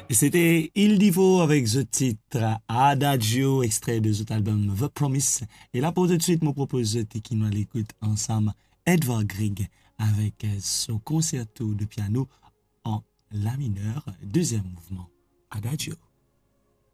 C'était Il Divo avec ce titre Adagio, extrait de cet album The Promise. Et là, pour tout de suite, me propose qui nous l'écoute ensemble, Edvard Grieg avec son concerto de piano en la mineur, deuxième mouvement, Adagio.